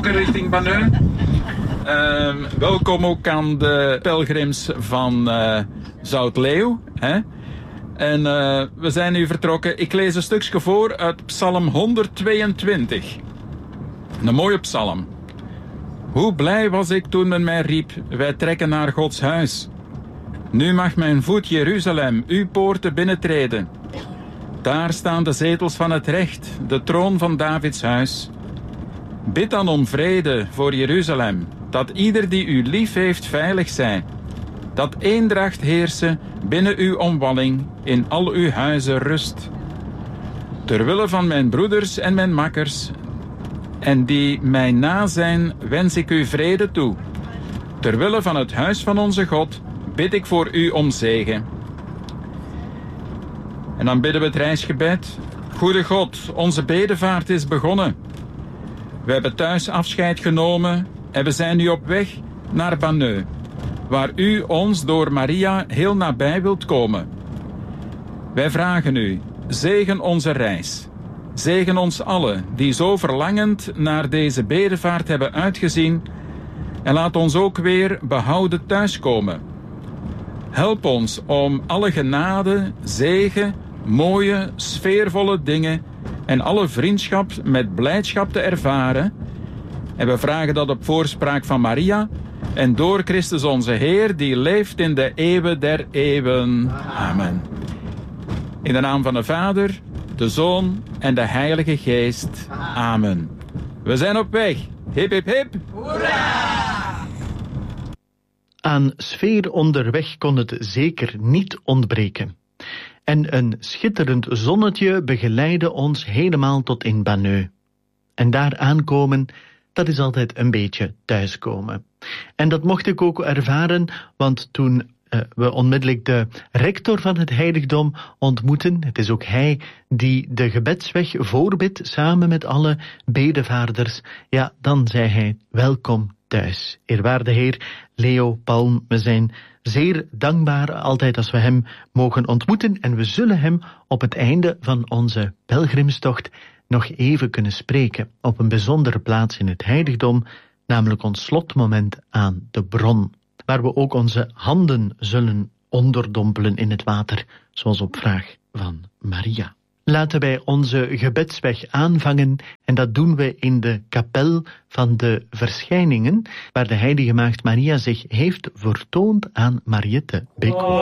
vertrokken richting Banneux. Welkom ook aan de pelgrims van Zoutleeuw. Hè? En we zijn nu vertrokken. Ik lees een stukje voor uit Psalm 122. Een mooie psalm. Hoe blij was ik toen men mij riep, wij trekken naar Gods huis. Nu mag mijn voet Jeruzalem, uw poorten binnentreden. Daar staan de zetels van het recht, de troon van Davids huis. Bid dan om vrede voor Jeruzalem, dat ieder die u lief heeft veilig zij. Dat eendracht heersen binnen uw omwalling, in al uw huizen rust. Terwille van mijn broeders en mijn makkers, en die mij na zijn, wens ik u vrede toe. Terwille van het huis van onze God, bid ik voor u om zegen. En dan bidden we het reisgebed. Goede God, onze bedevaart is begonnen. We hebben thuis afscheid genomen en we zijn nu op weg naar Banneux, waar u ons door Maria heel nabij wilt komen. Wij vragen u, zegen onze reis. Zegen ons allen die zo verlangend naar deze bedevaart hebben uitgezien en laat ons ook weer behouden thuiskomen. Help ons om alle genade, zegen, mooie, sfeervolle dingen en alle vriendschap met blijdschap te ervaren. En we vragen dat op voorspraak van Maria en door Christus onze Heer, die leeft in de eeuwen der eeuwen. Amen. In de naam van de Vader, de Zoon en de Heilige Geest. Amen. We zijn op weg. Hip, hip, hip. Hoera! Aan sfeer onderweg kon het zeker niet ontbreken. En een schitterend zonnetje begeleidde ons helemaal tot in Banneux. En daar aankomen, dat is altijd een beetje thuiskomen. En dat mocht ik ook ervaren, want toen we onmiddellijk de rector van het heiligdom ontmoeten, het is ook hij die de gebedsweg voorbidt samen met alle bedevaarders, ja, dan zei hij, welkom thuis. Eerwaarde Heer Leo Palm, we zijn zeer dankbaar altijd als we hem mogen ontmoeten en we zullen hem op het einde van onze pelgrimstocht nog even kunnen spreken op een bijzondere plaats in het heiligdom, namelijk ons slotmoment aan de bron, waar we ook onze handen zullen onderdompelen in het water, zoals op vraag van Maria. Laten wij onze gebedsweg aanvangen en dat doen we in de kapel van de verschijningen, waar de heilige maagd Maria zich heeft vertoond aan Mariette Beco.